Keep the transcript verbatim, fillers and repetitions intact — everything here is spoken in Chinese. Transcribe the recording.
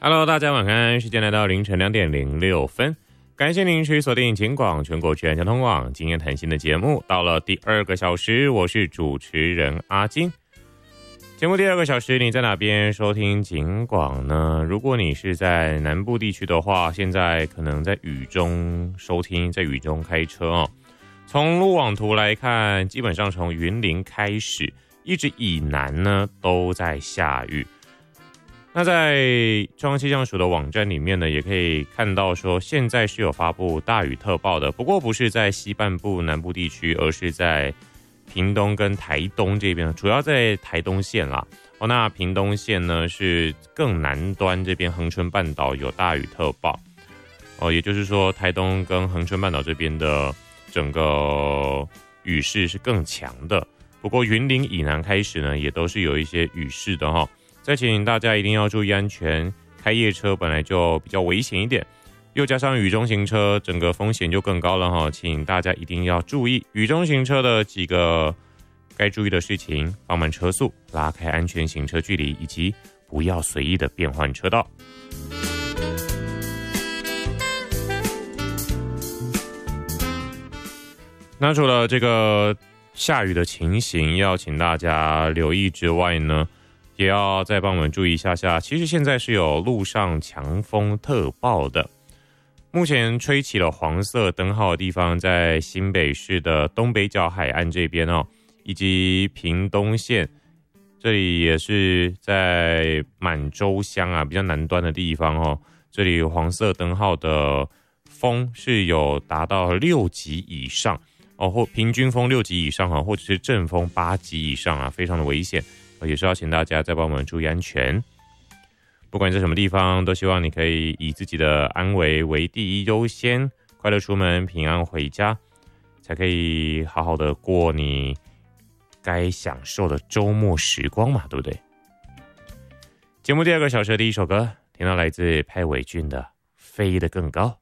Hello， 大家晚安，时间来到凌晨两点零六分，感谢您持续锁定警广全国治安交通网今天谈心的节目，到了第二个小时，我是主持人阿金。节目第二个小时，你在哪边收听警广呢？如果你是在南部地区的话，现在可能在雨中收听，在雨中开车哦。从路网图来看，基本上从云林开始，一直以南呢都在下雨。那在中央气象署的网站里面呢，也可以看到说，现在是有发布大雨特报的，不过不是在西半部南部地区，而是在屏东跟台东这边，主要在台东县啦。哦，那屏东县呢是更南端这边恒春半岛有大雨特报。哦，也就是说，台东跟恒春半岛这边的整个雨势是更强的。不过云林以南开始呢，也都是有一些雨势的哈。再请大家一定要注意安全，开夜车本来就比较危险一点，又加上雨中行车，整个风险就更高了哈。请大家一定要注意雨中行车的几个该注意的事情，放慢车速，拉开安全行车距离，以及不要随意的变换车道。那除了这个下雨的情形要请大家留意之外呢，也要再帮我们注意一下下，其实现在是有路上强风特报的。目前吹起了黄色灯号的地方，在新北市的东北角海岸这边哦，以及屏东县，这里也是在满洲乡啊比较南端的地方哦，这里黄色灯号的风是有达到六级以上哦，或平均风六级以上啊，或者是阵风八级以上啊，非常的危险。也是要请大家再帮我们注意安全，不管在什么地方，都希望你可以以自己的安危为第一优先，快乐出门，平安回家，才可以好好的过你该享受的周末时光嘛，对不对？节目第二个小时的第一首歌，听到来自潘玮俊的《飞得更高》。